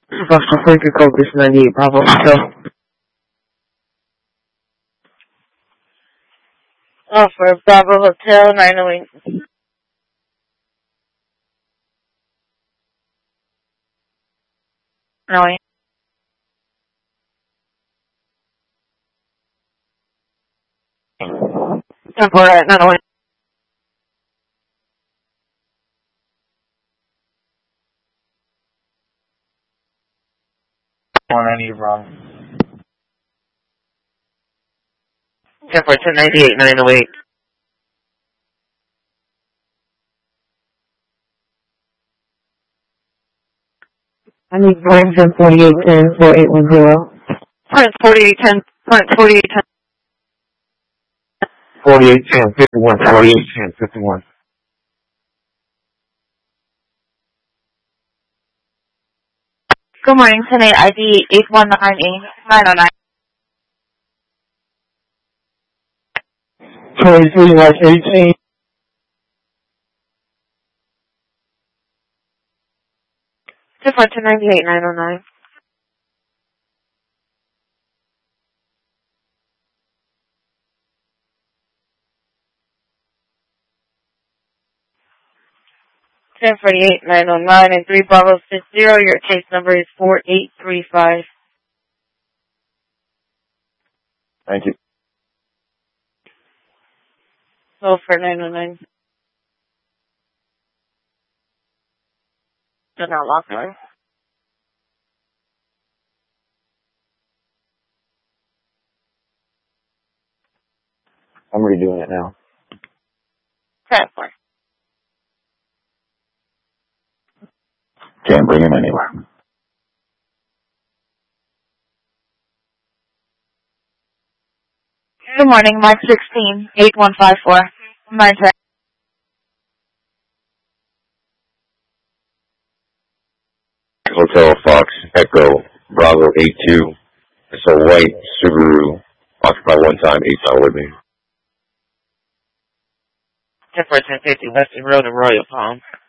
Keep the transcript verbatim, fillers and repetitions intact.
Foxtrot Frankie Cobus ninety-eight Bravo Hotel. Oh, for Bravo Hotel nine oh eight. No, eight. ten four at nine oh eight. one ninety Bravo. ten four ten ninety-eight nine oh eight. I need Prince and forty-eight ten four eight one zero. Prince forty-eight ten. Prince forty-eight ten. forty-eight ten fifty-one. forty-eight ten fifty-one. Good morning, tonight I D eight one nine eight nine oh nine. twenty-three one eighteen. ten four ten ninety-eight nine oh nine. ten forty-eight nine oh nine and three Bravo six zero. Your case number is four eight three five. Thank you. So for nine oh nine. They're not locked, right? I'm redoing it now. ten four. Can't bring him anywhere. Good morning, Mike sixteen eight one five four. nine ten. Hotel Fox Echo Bravo eight two. It's a white Subaru. Occupy one time, eight hour with me. ten four ten fifty Western Road in Royal Palm.